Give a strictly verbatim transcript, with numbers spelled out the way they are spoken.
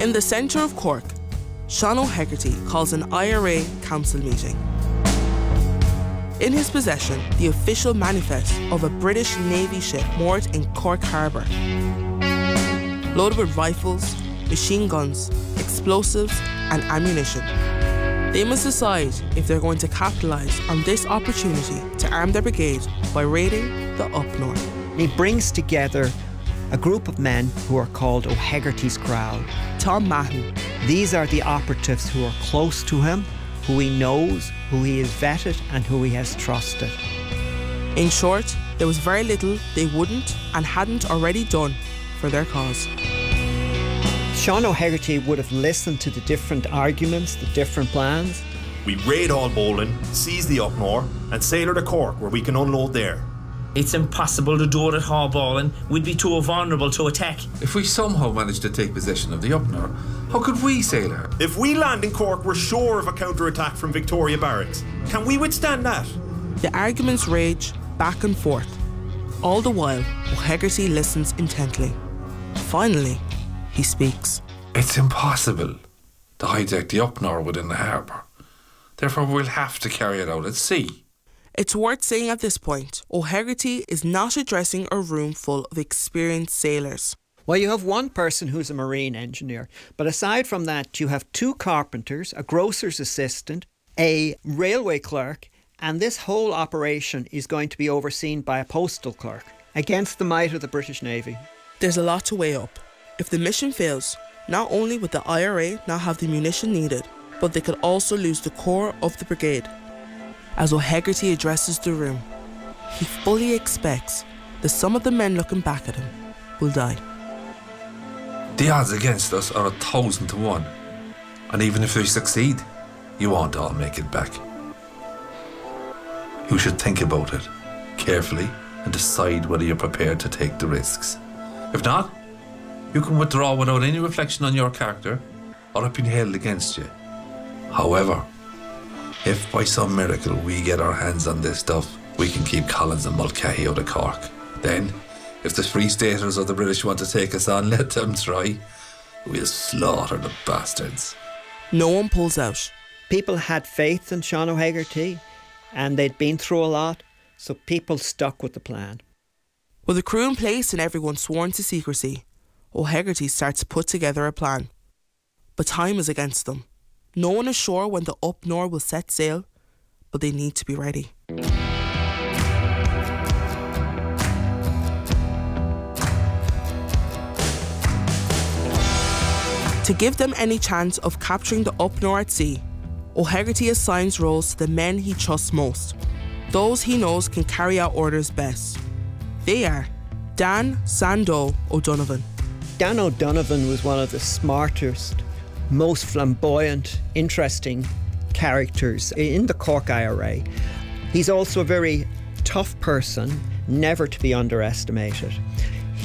In the centre of Cork, Sean O'Hegarty calls an I R A council meeting. In his possession, the official manifest of a British Navy ship moored in Cork Harbour, loaded with rifles, machine guns, explosives and ammunition. They must decide if they're going to capitalise on this opportunity to arm their brigade by raiding the Up North. He brings together a group of men who are called O'Hegarty's Crowd. Tom Mahon. These are the operatives who are close to him, who he knows, who he has vetted and who he has trusted. In short, there was very little they wouldn't and hadn't already done for their cause. Sean O'Hegarty would have listened to the different arguments, the different plans. We raid Allbowline, seize the Upnor and sail her to Cork where we can unload there. It's impossible to do it at Allbowline. We'd be too vulnerable to attack. If we somehow managed to take possession of the Upnor, how could we sail her? If we land in Cork, we're sure of a counter-attack from Victoria Barracks. Can we withstand that? The arguments rage back and forth. All the while, O'Hegarty listens intently. Finally, he speaks. It's impossible to hijack the Upnor within the harbour. Therefore, we'll have to carry it out at sea. It's worth saying at this point, O'Hegarty is not addressing a room full of experienced sailors. Well, you have one person who's a marine engineer, but aside from that, you have two carpenters, a grocer's assistant, a railway clerk, and this whole operation is going to be overseen by a postal clerk against the might of the British Navy. There's a lot to weigh up. If the mission fails, not only would the I R A not have the munition needed, but they could also lose the core of the brigade. As O'Hegarty addresses the room, he fully expects that some of the men looking back at him will die. The odds against us are a thousand to one. And even if we succeed, you won't all make it back. You should think about it carefully and decide whether you're prepared to take the risks. If not, you can withdraw without any reflection on your character or it being held against you. However, if by some miracle we get our hands on this stuff, we can keep Collins and Mulcahy out of Cork. Then, if the Free Staters or the British want to take us on, let them try. We'll slaughter the bastards. No one pulls out. People had faith in Sean O'Hegarty and they'd been through a lot, so people stuck with the plan. With the crew in place and everyone sworn to secrecy, O'Hegarty starts to put together a plan. But time is against them. No one is sure when the Upnor will set sail, but they need to be ready. To give them any chance of capturing the Upnor at sea, O'Hegarty assigns roles to the men he trusts most, those he knows can carry out orders best. They are Dan Sandow O'Donovan. Dan O'Donovan was one of the smartest, most flamboyant, interesting characters in the Cork I R A. He's also a very tough person, never to be underestimated.